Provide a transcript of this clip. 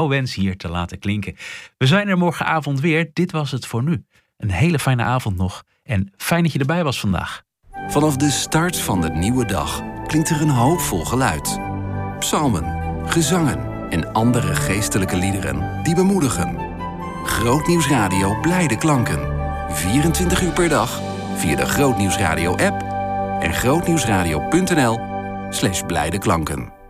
wens hier te laten klinken. We zijn er morgenavond weer. Dit was het voor nu. Een hele fijne avond nog. En fijn dat je erbij was vandaag. Vanaf de start van de nieuwe dag klinkt er een hoopvol geluid. Psalmen, gezangen en andere geestelijke liederen die bemoedigen. Grootnieuwsradio Blijde Klanken. 24 uur per dag via de Grootnieuwsradio app en grootnieuwsradio.nl/blijde klanken.